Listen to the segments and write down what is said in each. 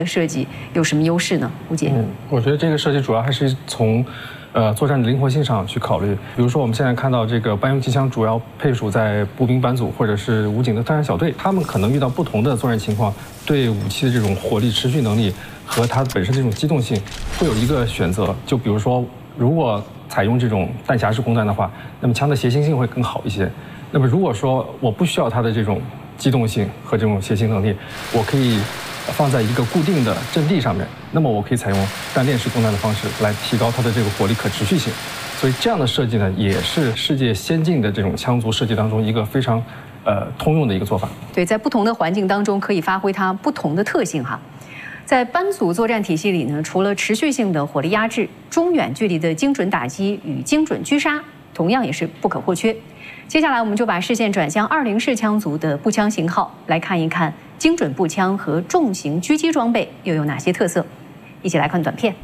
设计有什么优势呢？吴姐， 我觉得这个设计主要还是从作战的灵活性上去考虑。比如说我们现在看到这个班用机枪主要配属在步兵班组或者是武警的特战小队，他们可能遇到不同的作战情况，对武器的这种火力持续能力和它本身这种机动性会有一个选择。就比如说，如果采用这种弹匣式供弹的话，那么枪的携行性会更好一些。那么如果说我不需要它的这种机动性和这种携行能力，我可以放在一个固定的阵地上面，那么我可以采用弹链式供弹的方式来提高它的这个火力可持续性。所以这样的设计呢，也是世界先进的这种枪族设计当中一个非常通用的一个做法。 对，在不同的环境当中可以发挥它不同的特性哈。在班组作战体系里呢，除了持续性的火力压制，中远距离的精准打击与精准狙杀同样也是不可或缺。接下来我们就把视线转向20式枪族的步枪型号，来看一看精准步枪和重型狙击装备又有哪些特色。一起来看短片。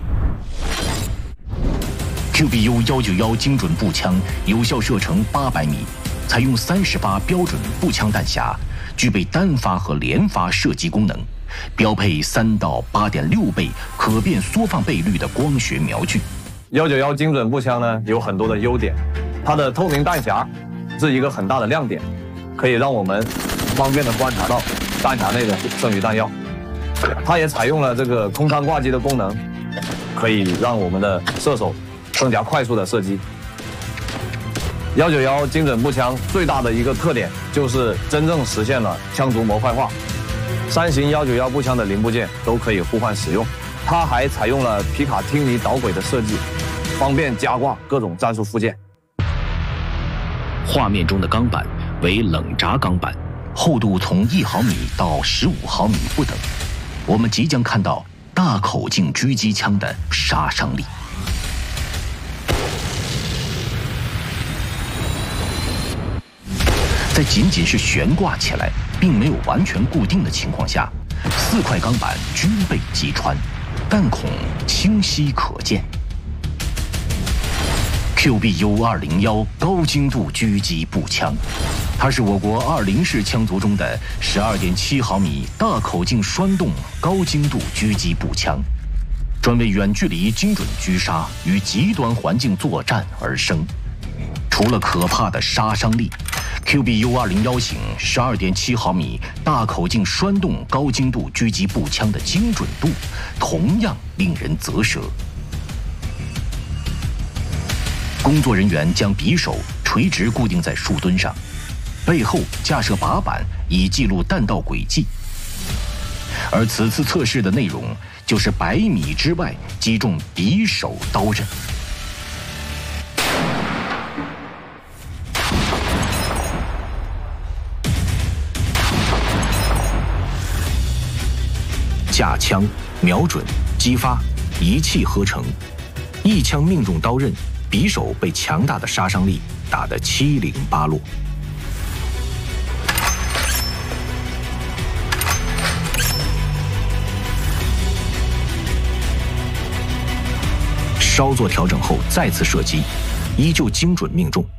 QBU191精准步枪有效射程800米，采用30发标准步枪弹匣，具备单发和连发射击功能，标配3到8.6倍可变缩放倍率的光学瞄具。 191精准步枪呢有很多的优点，它的透明弹匣是一个很大的亮点，可以让我们方便的观察到弹匣内的剩余弹药。它也采用了这个空舱挂机的功能，可以让我们的射手更加快速的射击。191精准步枪最大的一个特点就是真正实现了枪族模块化，3型191步枪的零部件都可以互换使用。它还采用了皮卡汀尼导轨的设计，方便加挂各种战术附件。 画面中的钢板为冷轧钢板，厚度从1毫米到15毫米不等。我们即将看到大口径狙击枪的杀伤力。在仅仅是悬挂起来，并没有完全固定的情况下，4块钢板均被击穿，弹孔清晰可见。QBU201高精度狙击步枪，它是我国20式枪族中的12.7毫米大口径栓动高精度狙击步枪，专为远距离精准狙杀与极端环境作战而生。除了可怕的杀伤力，QBU201型12.7毫米大口径栓动高精度狙击步枪的精准度同样令人啧舌。工作人员将匕首垂直固定在树墩上，背后架设把板以记录弹道轨迹。而此次测试的内容就是100米之外击中匕首刀刃。架枪、瞄准、击发，一气呵成，一枪命中刀刃，匕首被强大的杀伤力打得七零八落。稍作调整后再次射击，依旧精准命中。